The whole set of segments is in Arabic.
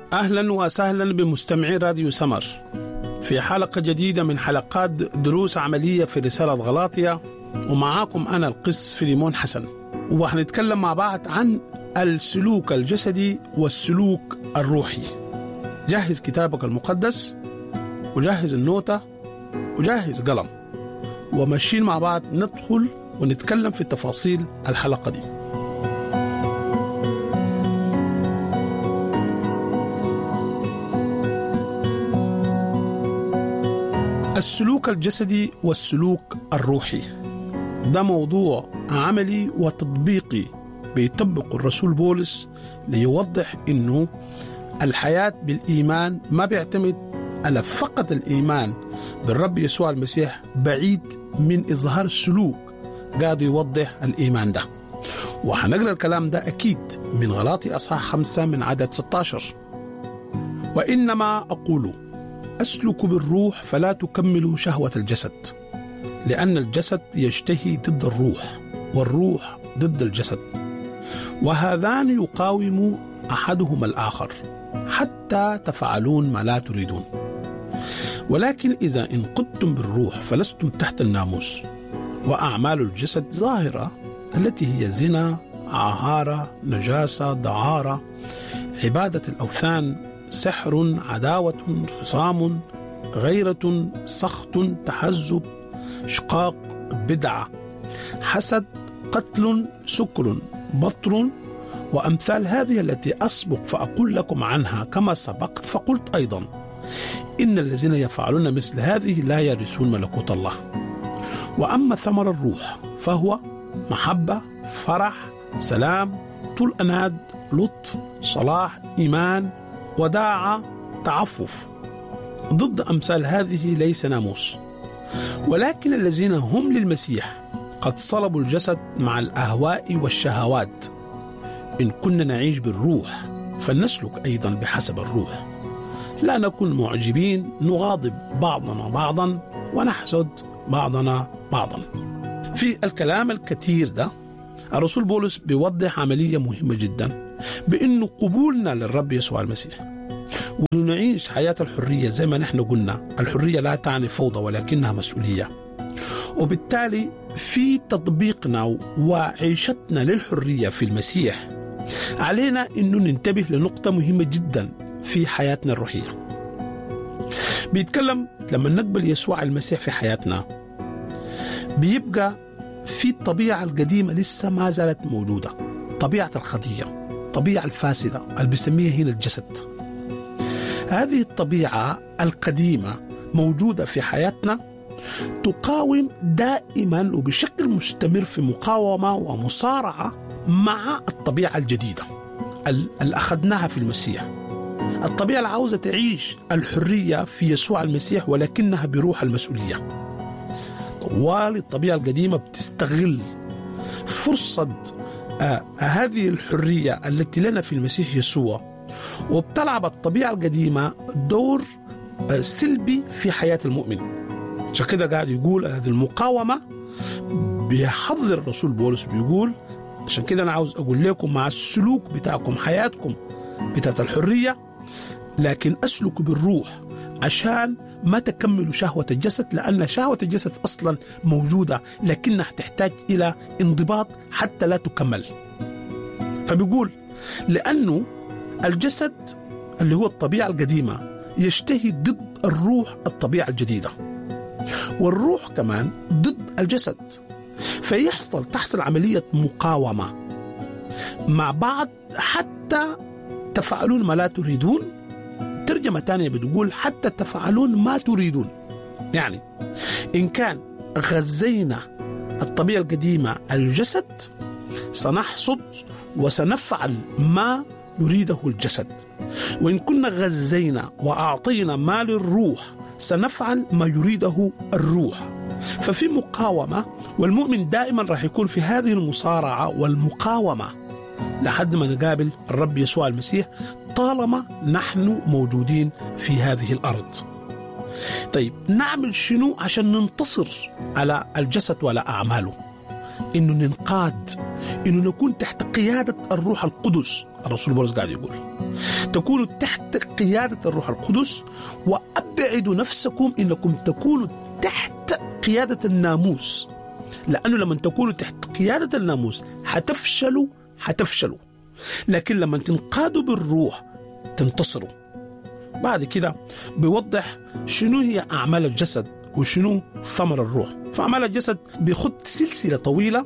أهلا وسهلا بمستمعي راديو سمر في حلقة جديدة من حلقات دروس عملية في رسالة غلاطية، ومعاكم أنا القس فيليمون حسن، وهنتكلم مع بعض عن السلوك الجسدي والسلوك الروحي. جهز كتابك المقدس وجهز النوتة وجهز قلم، وماشيين مع بعض ندخل ونتكلم في تفاصيل الحلقة دي. السلوك الجسدي والسلوك الروحي ده موضوع عملي وتطبيقي بيطبق الرسول بولس ليوضح إنه الحياة بالإيمان ما بيعتمد على فقط الإيمان بالرب يسوع المسيح، بعيد من إظهار السلوك قاعد يوضح الإيمان ده. وحنقرأ الكلام ده أكيد من غلاطي أصحاح 5 من عدد 16: وإنما أقول أسلك بالروح فلا تكملوا شهوة الجسد، لأن الجسد يشتهي ضد الروح والروح ضد الجسد، وهذان يقاوم أحدهما الآخر حتى تفعلون ما لا تريدون. ولكن إذا إن قدتم بالروح فلستم تحت الناموس. وأعمال الجسد ظاهرة، التي هي زنا، عهارة، نجاسة، دعارة، عبادة الأوثان، سحر، عداوة، خصام، غيرة، سخط، تحزب، شقاق، بدعة، حسد، قتل، سكر، بطر، وأمثال هذه التي أسبق فأقول لكم عنها كما سبقت فقلت أيضا، إن الذين يفعلون مثل هذه لا يرثون ملكوت الله. وأما ثمر الروح فهو محبة، فرح، سلام، طول أناد، لطف، صلاح، إيمان، وداعة، تعفف. ضد أمثال هذه ليس ناموس. ولكن الذين هم للمسيح قد صلبوا الجسد مع الأهواء والشهوات. إن كنا نعيش بالروح فلنسلك أيضا بحسب الروح. لا نكون معجبين، نغاضب بعضنا بعضا ونحسد بعضنا بعضا. في الكلام الكثير ده الرسول بولس بيوضح عملية مهمة جدا، بأنه قبولنا للرب يسوع المسيح ونعيش حياة الحرية. زي ما نحن قلنا، الحرية لا تعني فوضى ولكنها مسؤولية. وبالتالي في تطبيقنا وعيشتنا للحرية في المسيح علينا أنه ننتبه لنقطة مهمة جدا في حياتنا الروحية. بيتكلم لما نقبل يسوع المسيح في حياتنا بيبقى في الطبيعة القديمة لسه ما زالت موجودة، طبيعة الخطية، طبيعة الفاسدة اللي بيسميها هنا الجسد. هذه الطبيعة القديمة موجودة في حياتنا، تقاوم دائما وبشكل مستمر في مقاومة ومصارعة مع الطبيعة الجديدة اللي أخذناها في المسيح. الطبيعة اللي عاوزة تعيش الحرية في يسوع المسيح ولكنها بروح المسؤولية. طوال الطبيعة القديمة بتستغل فرصة هذه الحرية التي لنا في المسيح يسوع، وبتلعب الطبيعة القديمة دور سلبي في حياة المؤمن. عشان كده قاعد يقول هذه المقاومة بيحذر الرسول بولس، بيقول عشان كده أنا عاوز أقول لكم مع السلوك بتاعكم، حياتكم بتاعت الحرية، لكن أسلك بالروح عشان ما تكملوا شهوة الجسد، لأن شهوة الجسد أصلا موجودة لكنها تحتاج إلى انضباط حتى لا تكمل. فبيقول لأنه الجسد اللي هو الطبيعة القديمة يشتهي ضد الروح الطبيعة الجديدة، والروح كمان ضد الجسد، تحصل عملية مقاومة مع بعض حتى تفعلون ما لا تريدون. ترجمة تانية بتقول حتى تفعلون ما تريدون. يعني إن كان غزينا الطبيعة القديمة الجسد سنحصد وسنفعل ما يريده الجسد، وإن كنا غزينا وأعطينا ما للروح سنفعل ما يريده الروح. ففي مقاومة، والمؤمن دائما راح يكون في هذه المصارعة والمقاومة لحد ما نقابل الرب يسوع المسيح طالما نحن موجودين في هذه الأرض. طيب نعمل شنو عشان ننتصر على الجسد ولا أعماله؟ إنه ننقاد، إنه نكون تحت قيادة الروح القدس. الرسول بولس قاعد يقول تكونوا تحت قيادة الروح القدس، وأبعدوا نفسكم إنكم تكونوا تحت قيادة الناموس، لأنه لما تكونوا تحت قيادة الناموس حتفشلوا. لكن لما تنقادوا بالروح تنتصروا. بعد كده بيوضح شنو هي أعمال الجسد وشنو ثمر الروح. فأعمال الجسد بيخد سلسلة طويلة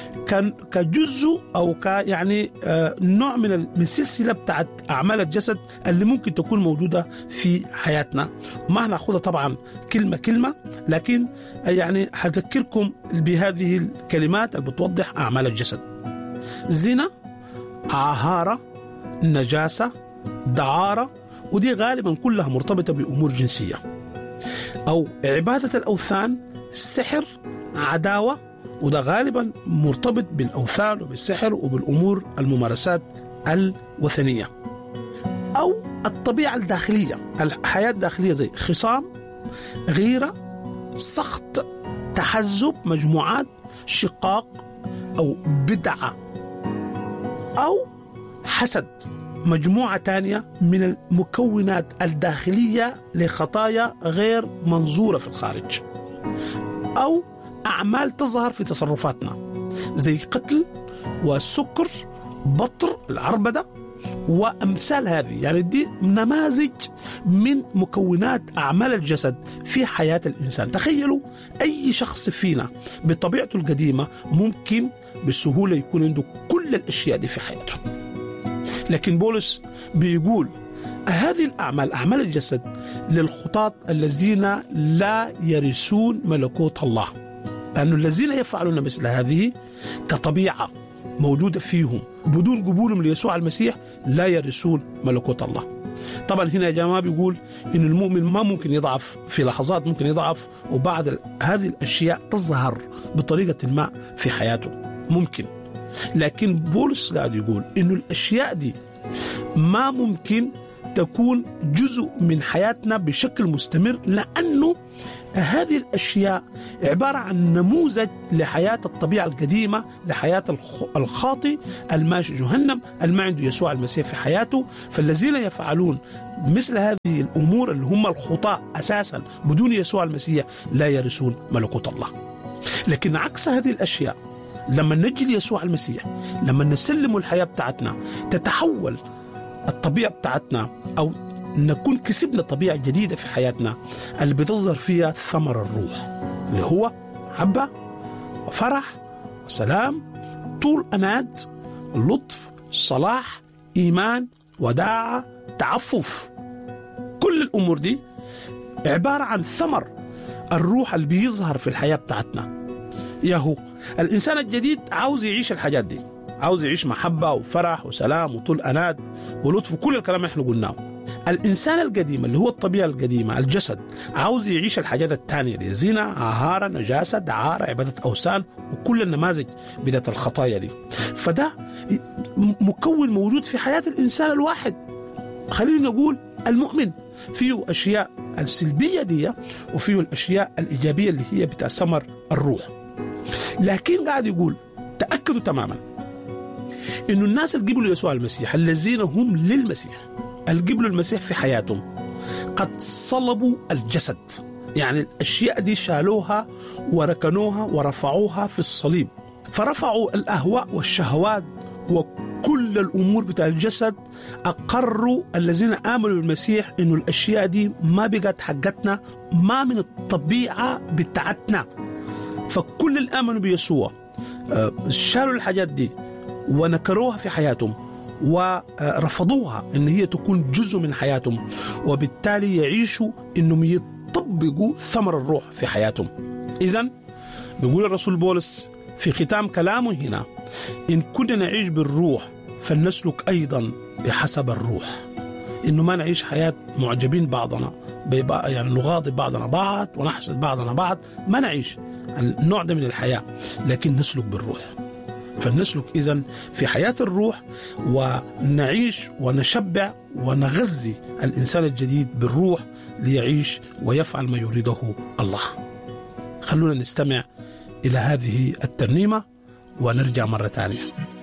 كجزء أو يعني نوع من السلسلة بتاعت أعمال الجسد اللي ممكن تكون موجودة في حياتنا. ما هناخدها طبعا كلمة كلمة، لكن يعني هذكركم بهذه الكلمات اللي بتوضح أعمال الجسد: زنا، عهارة، نجاسة، دعارة، ودي غالبا كلها مرتبطة بأمور جنسية، أو عبادة الأوثان، سحر، عداوة، وده غالبا مرتبط بالأوثان وبالسحر وبالأمور الممارسات الوثنية، أو الطبيعة الداخلية، الحياة الداخلية زي خصام، غيرة، سخط، تحزب، مجموعات، شقاق، أو بدعة، أو حسد، مجموعة تانية من المكونات الداخلية لخطايا غير منظورة في الخارج، أو أعمال تظهر في تصرفاتنا زي قتل والسكر، بطر، العربدة وأمثال هذه. يعني دي نماذج من مكونات أعمال الجسد في حياة الإنسان. تخيلوا أي شخص فينا بطبيعته القديمة ممكن بسهولة يكون عنده كل الأشياء دي في حياته، لكن بولس بيقول هذه الأعمال، أعمال الجسد، للخطاة الذين لا يرثون ملكوت الله، لأن الذين يفعلون مثل هذه كطبيعة موجودة فيهم بدون قبولهم ليسوع المسيح لا يرثون ملكوت الله. طبعا هنا يا جماعة بيقول إن المؤمن ما ممكن يضعف في لحظات، ممكن يضعف وبعض هذه الأشياء تظهر بطريقة ما في حياته ممكن، لكن بولس قاعد يقول إنه الأشياء دي ما ممكن تكون جزء من حياتنا بشكل مستمر، لأنه هذه الأشياء عبارة عن نموذج لحياة الطبيعة القديمة، لحياة الخاطئ الماشي جهنم الما عنده يسوع المسيح في حياته. فالذين يفعلون مثل هذه الأمور اللي هم الخطاة أساسا بدون يسوع المسيح لا يرثون ملكوت الله. لكن عكس هذه الأشياء لما نجي ليسوع المسيح، لما نسلم الحياة بتاعتنا، تتحول الطبيعة بتاعتنا، أو نكون كسبنا طبيعة جديدة في حياتنا اللي بتظهر فيها ثمر الروح، اللي هو محبة وفرح وسلام، طول أناد، لطف، صلاح، إيمان، وداعة، تعفف. كل الأمور دي عبارة عن ثمر الروح اللي بيظهر في الحياة بتاعتنا. ياهو الإنسان الجديد عاوز يعيش الحاجات دي، عاوز يعيش محبة وفرح وسلام وطول أناد ولطف وكل الكلام اللي احنا قلناه. الإنسان القديم اللي هو الطبيعة القديمة الجسد عاوز يعيش الحاجات التانية دي: زنا، عهارة، نجاسة، دعارة، عبادة أوثان، وكل النماذج بداية الخطايا دي. فده مكون موجود في حياة الإنسان الواحد. خلينا نقول المؤمن فيه أشياء السلبية دي وفيه الأشياء الإيجابية اللي هي بتاع ثمر الروح. لكن قاعد يقول تأكدوا تماما إنه الناس اللي قبلوا يسوع المسيح، الذين هم للمسيح، اللي قبلوا المسيح في حياتهم، قد صلبوا الجسد. يعني الأشياء دي شالوها وركنوها ورفعوها في الصليب، فرفعوا الأهواء والشهوات وكل الأمور بتاع الجسد. أقروا الذين آمنوا بالمسيح إنه الأشياء دي ما بقت حقتنا، ما من الطبيعة بتاعتنا. فكل اللي آمنوا بيسوع شالوا الحاجات دي ونكروها في حياتهم ورفضوها إن هي تكون جزء من حياتهم، وبالتالي يعيشوا إنهم يطبقوا ثمر الروح في حياتهم. إذن بيقول الرسول بولس في ختام كلامه هنا: إن كنا نعيش بالروح فلنسلك أيضا بحسب الروح. إنه ما نعيش حياة معجبين بعضنا، يعني نغاضب بعضنا بعض ونحسد بعضنا بعض، ما نعيش النوع ده من الحياة، لكن نسلك بالروح. فلنسلك إذن في حياة الروح ونعيش ونشبع ونغذي الإنسان الجديد بالروح ليعيش ويفعل ما يريده الله. خلونا نستمع إلى هذه الترنيمة ونرجع مرة تانية.